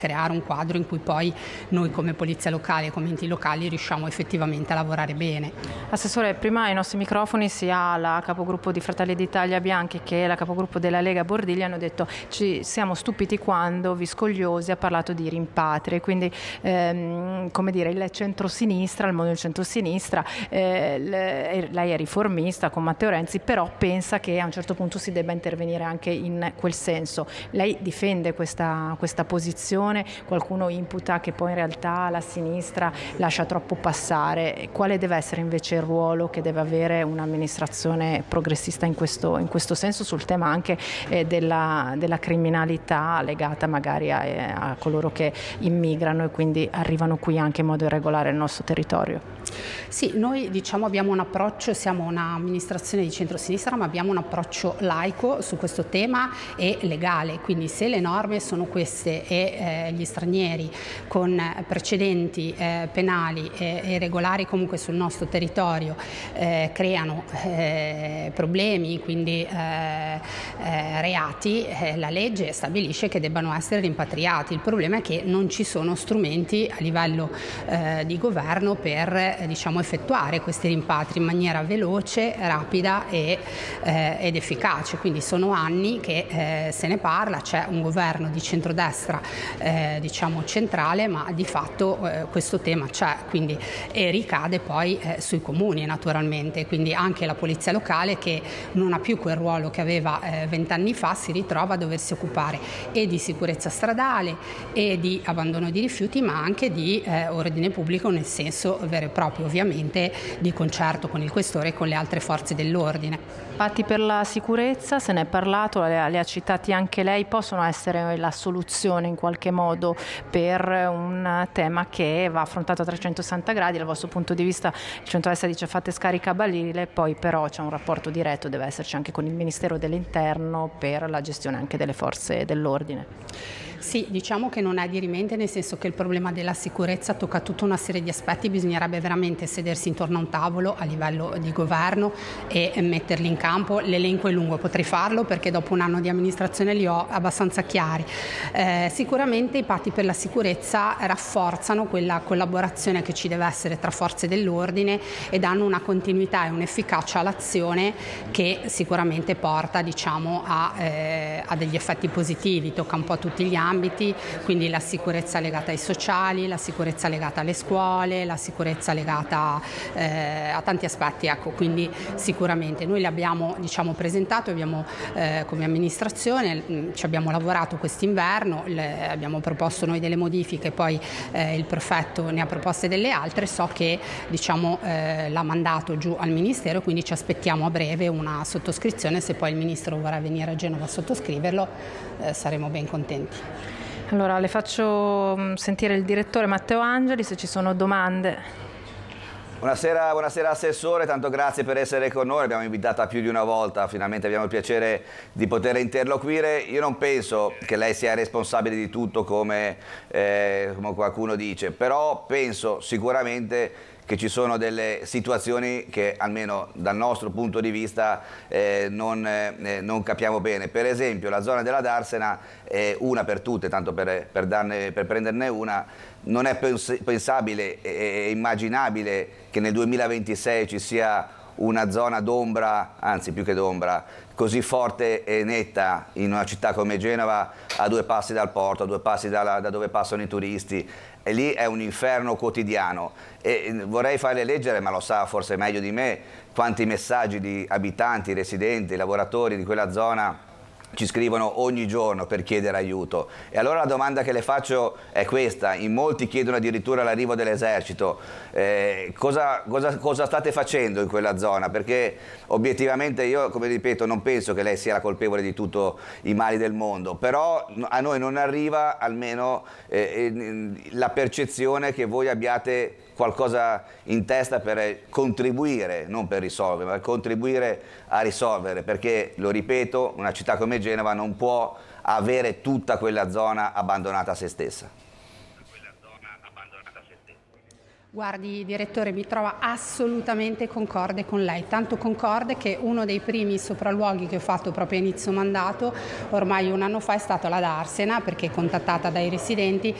creare un quadro in cui poi noi come polizia locale e come enti locali riusciamo effettivamente a lavorare bene. Assessore, prima ai nostri microfoni sia la capogruppo di Fratelli d'Italia Bianchi che la capogruppo della Lega Bordiglia hanno detto ci siamo stupiti quando Viscogliosi ha parlato di rimpatri, quindi come dire il centrosinistra, il mondo del centrosinistra, lei è riformista con Matteo Renzi, però pensa che a un certo punto si debba intervenire anche in quel senso. Lei difende questa posizione? Qualcuno imputa che poi in realtà la sinistra lascia troppo passare. Quale deve essere invece il ruolo che deve avere un'amministrazione progressista in questo senso sul tema anche della criminalità legata magari a coloro che immigrano e quindi arrivano qui anche in modo irregolare nel nostro territorio? Sì, noi abbiamo un approccio, siamo un'amministrazione di centrosinistra, ma abbiamo un approccio laico su questo tema e legale, quindi se le norme sono queste e gli stranieri con precedenti penali e regolari comunque sul nostro territorio creano problemi, quindi reati, la legge stabilisce che debbano essere rimpatriati. Il problema è che non ci sono strumenti a livello di governo per effettuare questi rimpatri in maniera veloce, rapida ed efficace. Quindi sono anni che se ne parla, c'è un governo di centrodestra centrale, ma di fatto questo tema c'è, quindi e ricade poi sui comuni naturalmente, quindi anche la polizia locale che non ha più quel ruolo che aveva 20 anni fa si ritrova a doversi occupare e di sicurezza stradale e di abbandono di rifiuti, ma anche di ordine pubblico nel senso vero e proprio, ovviamente di concerto con il questore e con le altre forze dell'ordine. Patti per la sicurezza, se ne è parlato, le ha citati anche lei, possono essere la soluzione in qualche modo per un tema che va affrontato a 360 gradi, dal vostro punto di vista il centrodestra dice fate scaricabarile, poi però c'è un rapporto diretto, deve esserci anche con il Ministero dell'Interno per la gestione anche delle forze dell'ordine. Sì, diciamo che non è dirimente, nel senso che il problema della sicurezza tocca tutta una serie di aspetti, bisognerebbe veramente sedersi intorno a un tavolo a livello di governo e metterli in campo. L'elenco è lungo, potrei farlo perché dopo un anno di amministrazione li ho abbastanza chiari. Sicuramente i patti per la sicurezza rafforzano quella collaborazione che ci deve essere tra forze dell'ordine e danno una continuità e un'efficacia all'azione che sicuramente porta a degli effetti positivi, tocca un po' tutti gli ambiti, quindi la sicurezza legata ai sociali, la sicurezza legata alle scuole, la sicurezza legata a tanti aspetti, ecco, quindi sicuramente noi l'abbiamo presentato, come amministrazione ci abbiamo lavorato quest'inverno, abbiamo proposto noi delle modifiche, poi il prefetto ne ha proposte delle altre, so che l'ha mandato giù al Ministero, quindi ci aspettiamo a breve una sottoscrizione, se poi il Ministro vorrà venire a Genova a sottoscriverlo saremo ben contenti. Allora le faccio sentire il direttore Matteo Angeli se ci sono domande. Buonasera Assessore, tanto grazie per essere con noi, l'abbiamo invitata più di una volta, finalmente abbiamo il piacere di poter interloquire. Io non penso che lei sia responsabile di tutto come qualcuno dice, però penso sicuramente che ci sono delle situazioni che almeno dal nostro punto di vista non capiamo bene. Per esempio la zona della Darsena è una per tutte, tanto per prenderne una, non è pensabile e immaginabile che nel 2026 ci sia una zona d'ombra, anzi più che d'ombra, così forte e netta in una città come Genova, a 2 passi dal porto, a 2 passi da dove passano i turisti. E lì è un inferno quotidiano e vorrei farle leggere, ma lo sa forse meglio di me, quanti messaggi di abitanti, residenti, lavoratori di quella zona ci scrivono ogni giorno per chiedere aiuto. E allora la domanda che le faccio è questa: in molti chiedono addirittura l'arrivo dell'esercito. Cosa state facendo in quella zona? Perché obiettivamente io, come ripeto, non penso che lei sia la colpevole di tutti i mali del mondo, però a noi non arriva almeno la percezione che voi abbiate qualcosa in testa per contribuire, non per risolvere, ma per contribuire a risolvere, perché, lo ripeto, una città come Genova non può avere tutta quella zona abbandonata a se stessa. Guardi, direttore, mi trova assolutamente concorde con lei, tanto concorde che uno dei primi sopralluoghi che ho fatto proprio a inizio mandato, ormai un anno fa, è stato la Darsena, perché contattata dai residenti